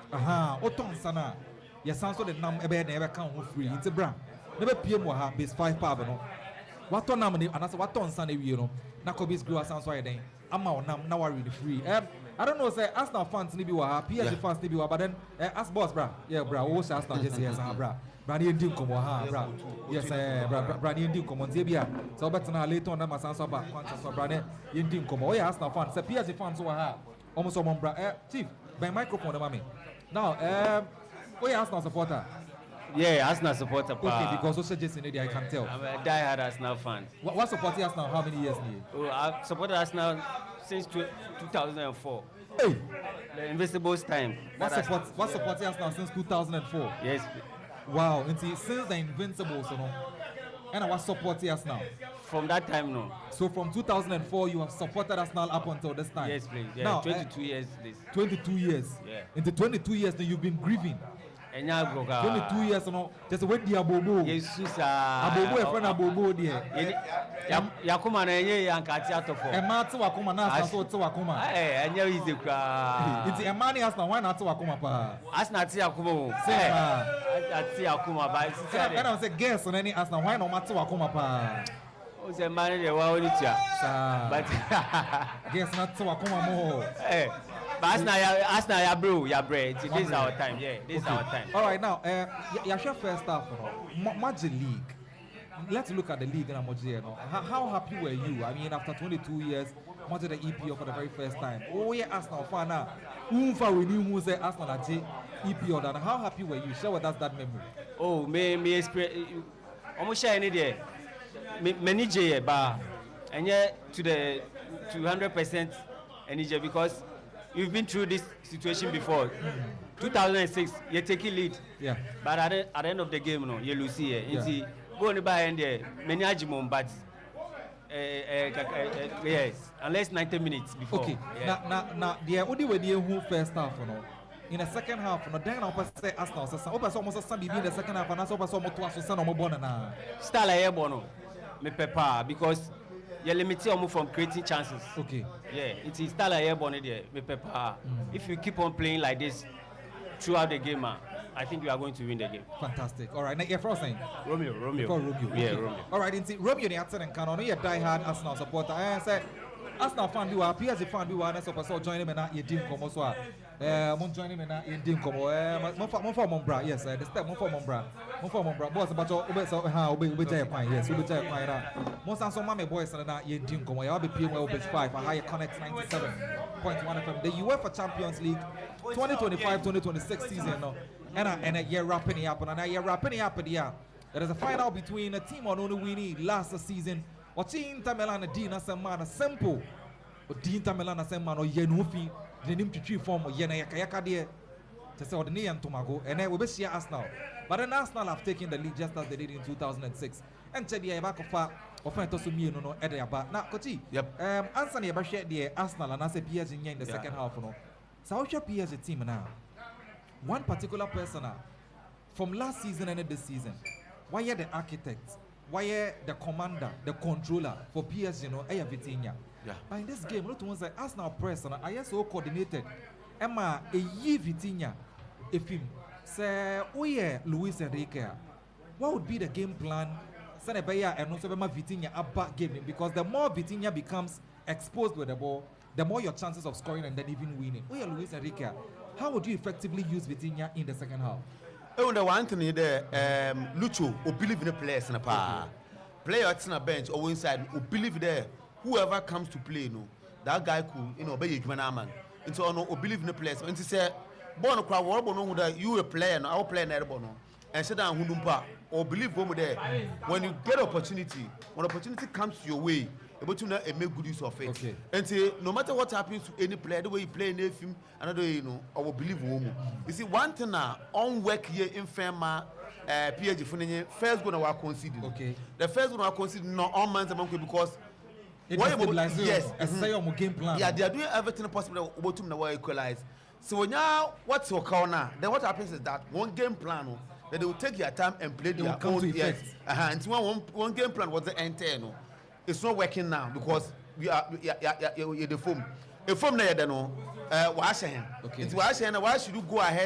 Oton sana. Yes, sounds so the num ebe never count who free. It's a bra. Never PM wa base 5 power no. What on namani and what on Sunday you know. Nakobis grow sounds why then. I'm out now really free. I don't know say Arsenal fans ni bi wa PSG fans ni bi wa but then ask boss bra. Yeah bra. Wo say Arsenal just yes bra. Bra ni ndim komo bra. Yes bra ni ndim komo ntie bia. So better na later on na masanso ba kwanta so bra ne ndim komo. Oh yeah Arsenal fans say PSG fans wa almost on bra. Chief, by microphone the mommy. Now oh yeah Arsenal supporter. Yeah, Arsenal supporter. Okay, because also just in India, I can tell. I'm a die-hard Arsenal fan. What supported Arsenal? How many years? Oh, I've supported Arsenal since 2004. Hey, the Invincibles time. What supported Arsenal since 2004? Yes. Wow, and see, since the Invincibles, you know, and I was supporting Arsenal. From that time, no. So from 2004, you have supported Arsenal up until this time. Yes, please. Yeah, now, 22 years. This. 22 years. Yeah. In the 22 years, then you've been grieving. 22 years, you know, just wait the abobo. Jesus, abobo, a friend abobo there. Yakuma na yenye yankati atofo. Ematu wakuma na so to wakuma. Enye ize kwa. It's emani asna why not to wakuma pa. Asna ti yakuma. Ati yakuma ba. And I say guess on any asna why not to wakuma pa. O se mani de wa oni tia. But guess not to wakuma mo. But Arsenal, bro, this is our time. Yeah, this is our time. All right, now, your first half, Magic League. Let's look at the league and how happy were you? I mean, after 22 years, Magic the EPO for the very first time. Oh yeah, Arsenal fan now. We knew who say Arsenal at EPO. And how happy were you? Share with us that memory. Oh, me experience. Almost share any day. Many J bar, and yet to the 200% energy because. You've been through this situation before. 2006, you take a lead. Yeah. But at the end of the game, you lose here. Yeah. Go on the buy and there, many arguments, but yes, unless 90 minutes before. Okay. Yeah. Now, the only way they who first half, in the second half, then I'll say Arsenal. So, almost a Sunday in the second half, and also almost to us, no more na. Style like bono, me pepper because. You're limited from creating chances. Okay. Yeah, it is still a year bonnet there. If you keep on playing like this throughout the game, I think you are going to win the game. Fantastic. All right. Now, you're first saying Romeo. Romeo. Yeah, okay. Romeo. All right. Romeo, the actor and canon. You're die-hard Arsenal supporter. I said, Arsenal fan you are, PSG fan you are. That's why so join him and you didn't come also. Mon join him and you didn't come. Mon for Mombra. Yes, the step. Mon for Mombra. Boss, but obey Japan. Yes, obey Japan. Most of some boys and you didn't come. I'll be paying well 5. A higher connect 97.1 FM. The UEFA Champions League 2025-2026 season. And a year wrapping it up. And a year wrapping it up. Yeah. There is a final between a team on only winning last season. Watching Inter Milan Dina Semana simple. But Inter Milan Semana Yenufi, the name to tree form Yenayaka dear. To say the name Tomago, and then we will see Arsenal. But then Arsenal have taken the league just as they did in 2006. And Chedia Bakofa, or Fantosumi, no, Ediaba. Now, Kochi, Anthony Bashet, the Arsenal, and I say PSG in the second half. So, how's your PSG team now? One particular person from last season and this season. Why are the architects? Why the commander, the controller for PSG, Vitinha? Yeah. But in this game, not once the Arsenal press, I am so coordinated. Emma, a ye Vitinha, if him say, oh yeah, Luis Enrique. What would be the game plan? Senebaya and also Vitinha a back game because the more Vitinha becomes exposed with the ball, the more your chances of scoring and then even winning. Oh yeah, Luis Enrique. How would you effectively use Vitinha in the second half? Oh, the one thing there, Lucho, who believe in the players in the power. Player at a bench or inside, who believe there, whoever comes to play, that guy could, obey you, man. And so, no, believe in the players. And to say, Bono crowd, what Bono, that you a player, our player, Bono, and sit down, Hundumpa, or believe Bomo there. When you get opportunity, when opportunity comes your way, able to make good use of it. Okay. And say, no matter what happens to any player, the way you play in a film, another way, I will believe woman. You see, one thing now, on work here in Fema, PSG Funny, first going to concede. Okay. The first one I concede, no, on man's among because. Yes, game plan. Yeah, they are doing everything possible to equalize. So now, what's your corner? Then what happens is that one game plan, that they will take their time and play their own. Yes. And one game plan was the internal. It's not working now because we are the foam. A foam there, wash hand. Okay. It's wash hand. Why should you go ahead?